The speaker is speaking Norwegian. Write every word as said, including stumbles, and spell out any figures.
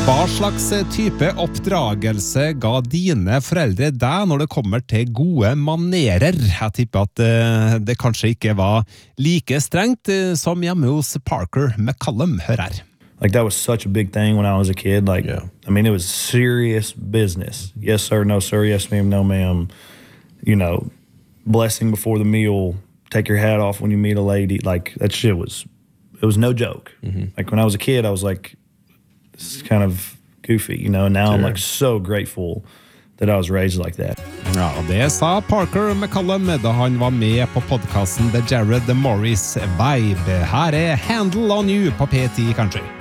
Hva slags type oppdragelse ga dine foreldre deg når det kommer til gode manerer? Jeg tipper at uh, det kanskje ikke var like strengt uh, som hjemme hos Parker McCallum. Hør her. Like that was such a big thing when I was a kid. Like, yeah. I mean, it was serious business. Yes, sir. No, sir. Yes, ma'am. No, ma'am. You know, blessing before the meal. Take your hat off when you meet a lady. Like that shit was, it was no joke. Mm-hmm. Like when I was a kid, I was like, this is kind of goofy, you know, and now sure. I'm like so grateful that I was raised like that. Ja, det sa Parker McCallum da han var med på podcasten The Jared Morris Vibe. Her er Handle on You på P ti Country.